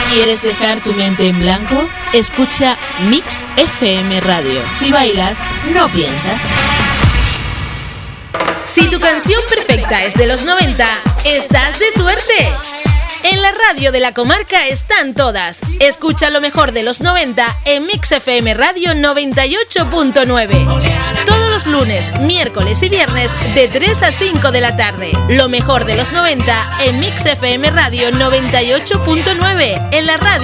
¿Quieres dejar tu mente en blanco? Escucha Mix FM Radio. Si bailas, no piensas. Si tu canción perfecta es de los 90, estás de suerte. En la radio de la comarca están todas. Escucha lo mejor de los 90 en Mix FM Radio 98.9. Todos los lunes, miércoles y viernes de 3 a 5 de la tarde. Lo mejor de los 90 en Mix FM Radio 98.9. En la radio